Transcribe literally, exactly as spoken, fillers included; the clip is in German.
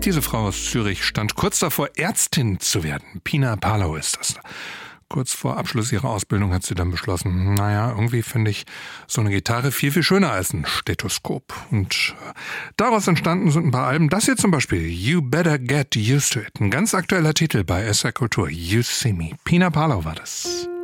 Diese Frau aus Zürich stand kurz davor, Ärztin zu werden. Pina Parlow ist das. Kurz vor Abschluss ihrer Ausbildung hat sie dann beschlossen, naja, irgendwie finde ich so eine Gitarre viel, viel schöner als ein Stethoskop. Und daraus entstanden sind ein paar Alben. Das hier zum Beispiel, You Better Get Used to It. Ein ganz aktueller Titel bei S R Kultur. You See Me. Pina Parlow war das.